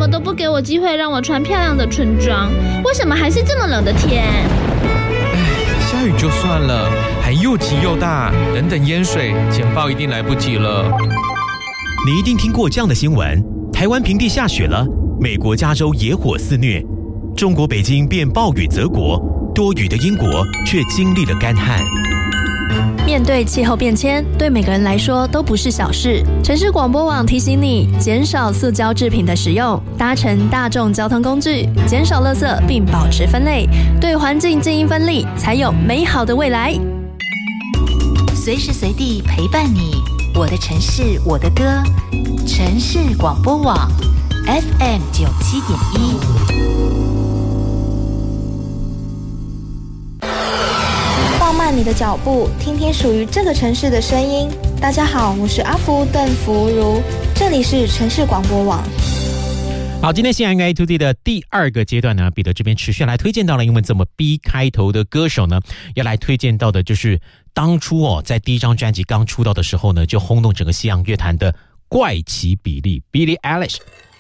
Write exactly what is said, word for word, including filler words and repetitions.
么都不给我机会让我穿漂亮的春装？为什么还是这么冷的天？ 唉，下雨就算了，还又急又大，等等淹水，简报一定来不及了。 你一定听过这样的新闻：台湾平地下雪了，美国加州野火肆虐，中国北京变暴雨泽国，多雨的英国却经历了干旱。 面对气候变迁，对每个人来说都不是小事。城市广播网提醒你，减少塑胶制品的使用，搭乘大众交通工具，减少垃圾，并保持分类，对环境尽一分力，才有美好的未来。 随时随地陪伴你，我的城市，我的歌，城市广播网 F M 九七点一。 放慢你的脚步，听听属于这个城市的声音。大家好，我是阿福邓福如，这里是城市广播网。 好，今天西安 A to D 的第二个阶段呢，彼得这边持续来推荐到了英文字母 B 开头的歌手呢，要来推荐到的就是当初哦，在第一张专辑刚出道的时候呢，就轰动整个西洋乐坛的怪奇比利 Billie Eilish。